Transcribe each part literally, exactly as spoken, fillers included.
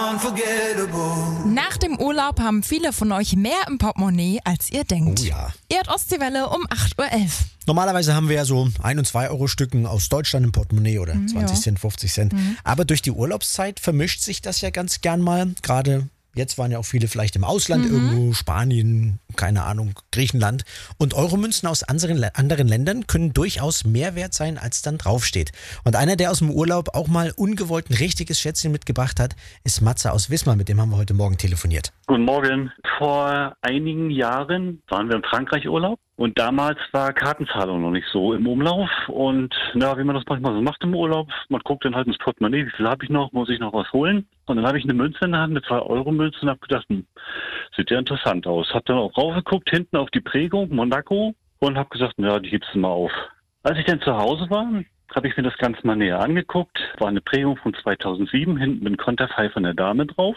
Nach dem Urlaub haben viele von euch mehr im Portemonnaie, als ihr denkt. Oh ja. Ihr hört Ostseewelle um acht Uhr elf. Normalerweise haben wir ja so ein- und zwei Euro Stücken aus Deutschland im Portemonnaie oder zwanzig ja. Cent, fünfzig Cent. Mhm. Aber durch die Urlaubszeit vermischt sich das ja ganz gern mal. Gerade jetzt waren ja auch viele vielleicht im Ausland, Mhm. irgendwo Spanien, keine Ahnung, Griechenland. Und Euromünzen aus anderen, anderen Ländern können durchaus mehr wert sein, als dann draufsteht. Und einer, der aus dem Urlaub auch mal ungewollt ein richtiges Schätzchen mitgebracht hat, ist Matze aus Wismar. Mit dem haben wir heute Morgen telefoniert. Guten Morgen. Vor einigen Jahren waren wir im Frankreich Urlaub und damals war Kartenzahlung noch nicht so im Umlauf. Und na, wie man das manchmal so macht im Urlaub, man guckt dann halt ins Portemonnaie, wie viel habe ich noch, muss ich noch was holen? Und dann habe ich eine Münze in der Hand, eine zwei Euro Münze und habe gedacht, hm, sieht ja interessant aus. Habe dann auch raufgeguckt, hinten auf die Prägung, Monaco, und habe gesagt, na, die gibst du mal auf. Als ich dann zu Hause war, habe ich mir das Ganze mal näher angeguckt. War eine Prägung von zweitausendsieben, hinten mit einem Konterfei von der Dame drauf.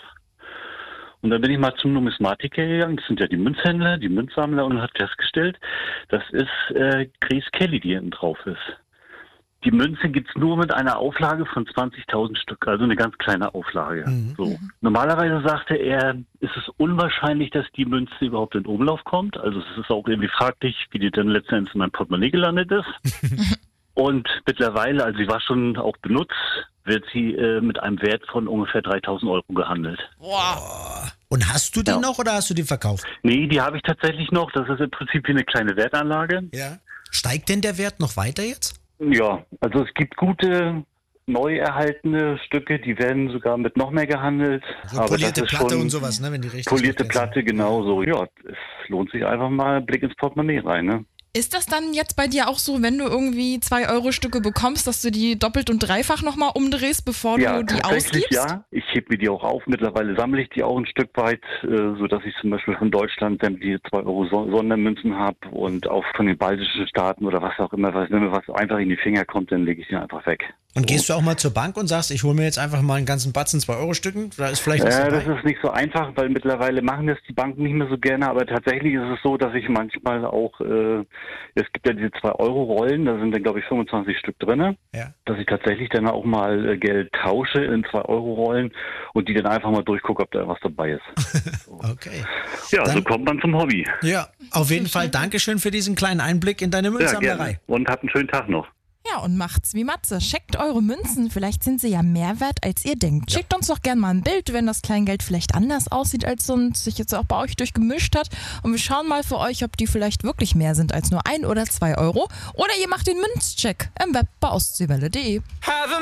Und dann bin ich mal zum Numismatiker gegangen, das sind ja die Münzhändler, die Münzsammler, und habe festgestellt, das ist äh, Grace Kelly, die hinten drauf ist. Die Münze gibt's nur mit einer Auflage von zwanzigtausend Stück, also eine ganz kleine Auflage. Mhm. So. Normalerweise sagte er, ist es unwahrscheinlich, dass die Münze überhaupt in Umlauf kommt. Also es ist auch irgendwie fraglich, wie die dann letzten Endes in meinem Portemonnaie gelandet ist. Und mittlerweile, also sie war schon auch benutzt, wird sie äh, mit einem Wert von ungefähr dreitausend Euro gehandelt. Und hast du die Ja. noch oder hast du die verkauft? Nee, die habe ich tatsächlich noch. Das ist im Prinzip wie eine kleine Wertanlage. Ja. Steigt denn der Wert noch weiter jetzt? Ja, also es gibt gute, neu erhaltene Stücke, die werden sogar mit noch mehr gehandelt. So aber polierte das ist Platte schon und sowas, ne? Wenn die richtig polierte gut sind. Platte, genauso. Ja, es lohnt sich einfach mal ein Blick ins Portemonnaie rein, ne? Ist das dann jetzt bei dir auch so, wenn du irgendwie zwei Euro Stücke bekommst, dass du die doppelt und dreifach nochmal umdrehst, bevor Ja, du die tatsächlich ausgibst? ja. Ich heb mir die auch auf. Mittlerweile sammle ich die auch ein Stück weit, äh, sodass ich zum Beispiel von Deutschland sämtliche zwei Euro So- Sondermünzen habe und auch von den baltischen Staaten oder was auch immer. Was, wenn mir was einfach in die Finger kommt, dann lege ich sie einfach weg. Und gehst du auch mal zur Bank und sagst, ich hole mir jetzt einfach mal einen ganzen Batzen zwei Euro Stücken? Da ist vielleicht was Ja, dabei? das ist nicht so einfach, weil mittlerweile machen das die Banken nicht mehr so gerne, aber tatsächlich ist es so, dass ich manchmal auch, äh, es gibt ja diese zwei Euro Rollen, da sind dann glaube ich fünfundzwanzig Stück drin, Ja. dass ich tatsächlich dann auch mal äh, Geld tausche in zwei Euro Rollen und die dann einfach mal durchgucke, ob da was dabei ist. Okay. Ja, Dann- so kommt man zum Hobby. Ja, auf jeden Fall Dankeschön für diesen kleinen Einblick in deine Ja, Münzsammlerei. gerne. Und habt einen schönen Tag noch. Ja, und macht's wie Matze. Checkt eure Münzen, vielleicht sind sie ja mehr wert, als ihr denkt. Schickt uns doch gerne mal ein Bild, wenn das Kleingeld vielleicht anders aussieht als sonst, sich jetzt auch bei euch durchgemischt hat. Und wir schauen mal für euch, ob die vielleicht wirklich mehr sind als nur ein oder zwei Euro. Oder ihr macht den Münzcheck im Web bei ostseewelle punkt de.